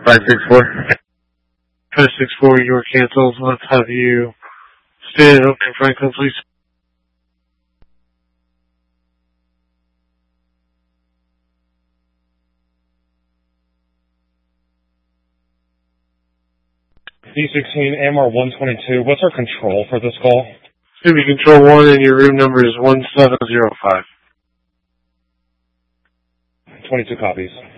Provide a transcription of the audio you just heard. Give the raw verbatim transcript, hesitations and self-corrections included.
five six four. five six four, you were canceled. Let's have you stay at Oakland Franklin, please. D sixteen M R one twenty-two, what's our control for this call? It's going to be control one and your room number is one seven zero five. twenty-two copies.